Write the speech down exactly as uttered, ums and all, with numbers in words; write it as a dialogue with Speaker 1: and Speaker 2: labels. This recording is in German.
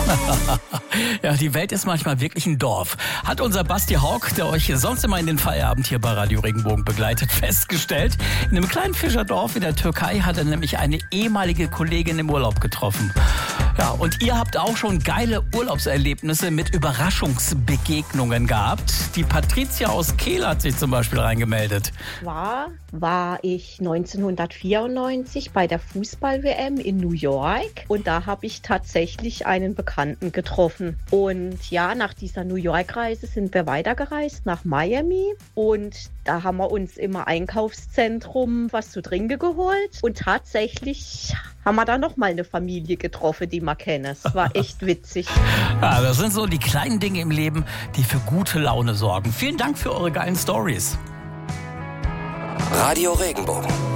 Speaker 1: Ja, die Welt ist manchmal wirklich ein Dorf. Hat unser Basti Haug, der euch sonst immer in den Feierabend hier bei Radio Regenbogen begleitet, festgestellt. In einem kleinen Fischerdorf in der Türkei hat er nämlich eine ehemalige Kollegin im Urlaub getroffen. Ja, und ihr habt auch schon geile Urlaubserlebnisse mit Überraschungsbegegnungen gehabt. Die Patricia aus Kehl hat sich zum Beispiel reingemeldet.
Speaker 2: War, war ich neunzehnhundertvierundneunzig bei der Fußball-W M in New York und da habe ich tatsächlich einen Bekannten getroffen. Und ja, nach dieser New York-Reise sind wir weitergereist nach Miami und da haben wir uns im Einkaufszentrum was zu trinken geholt und tatsächlich haben wir da noch mal eine Familie getroffen, die man kennt. Es war echt witzig.
Speaker 1: Ja, das sind so die kleinen Dinge im Leben, die für gute Laune sorgen. Vielen Dank für eure geilen Stories.
Speaker 3: Radio Regenbogen.